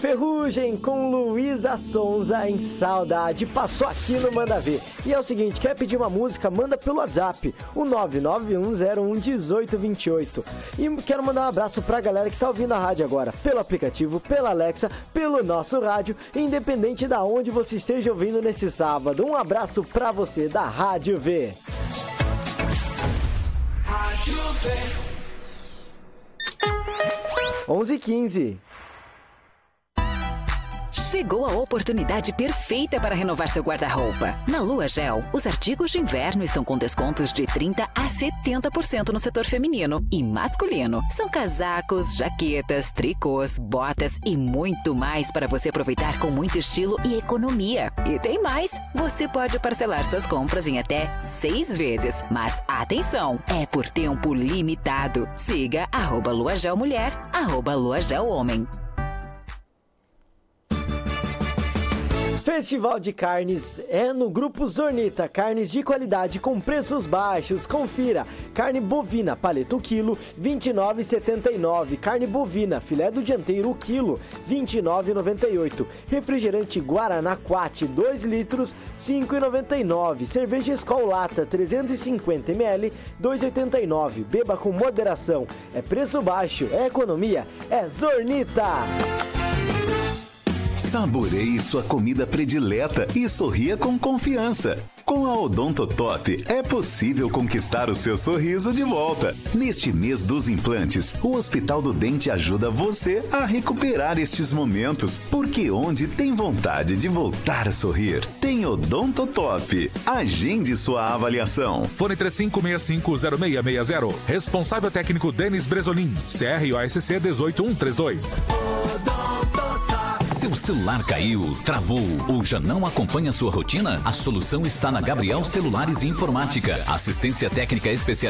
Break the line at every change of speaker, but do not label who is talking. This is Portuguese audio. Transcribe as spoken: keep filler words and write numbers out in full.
Ferrugem com Luísa Sonza em Saudade, passou aqui no Manda Ver. E é o seguinte, quer pedir uma música, manda pelo WhatsApp, o nove nove um zero um um oito dois oito. E quero mandar um abraço pra galera que tá ouvindo a rádio agora, pelo aplicativo, pela Alexa, pelo nosso rádio, independente da onde você esteja ouvindo nesse sábado. Um abraço pra você da Rádio V. Rádio V. onze e quinze.
Chegou a oportunidade perfeita para renovar seu guarda-roupa. Na Lua Gel, os artigos de inverno estão com descontos de trinta a setenta por cento no setor feminino e masculino. São casacos, jaquetas, tricôs, botas e muito mais para você aproveitar com muito estilo e economia. E tem mais! Você pode parcelar suas compras em até seis vezes. Mas atenção, é por tempo limitado. Siga arroba Lua Gel Mulher, arroba Lua Gel Homem.
Festival de Carnes é no Grupo Zornita, carnes de qualidade com preços baixos. Confira: carne bovina, paleta o quilo, vinte e nove reais e setenta e nove centavos. Carne bovina, filé do dianteiro o quilo, vinte e nove reais e noventa e oito centavos. Refrigerante Guaraná Quat, dois litros, cinco reais e noventa e nove centavos. Cerveja Skol Lata, trezentos e cinquenta mililitros, dois reais e oitenta e nove centavos. Beba com moderação. É preço baixo, é economia, é Zornita.
Saboreie sua comida predileta e sorria com confiança. Com a Odontotop é possível conquistar o seu sorriso de volta. Neste mês dos implantes, o Hospital do Dente ajuda você a recuperar estes momentos, porque onde tem vontade de voltar a sorrir, tem Odontotop. Agende sua avaliação.
Fone três cinco seis cinco zero seis seis zero. Responsável técnico Denis Bresolim. C R O S C um oito um três dois.
Seu celular caiu, travou ou já não acompanha sua rotina? A solução está na Gabriel Celulares e Informática. Assistência técnica especializada